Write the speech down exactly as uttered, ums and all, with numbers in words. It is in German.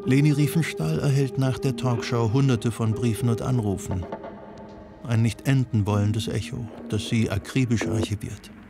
Leni Riefenstahl erhält nach der Talkshow Hunderte von Briefen und Anrufen. Ein nicht enden wollendes Echo, das sie akribisch archiviert.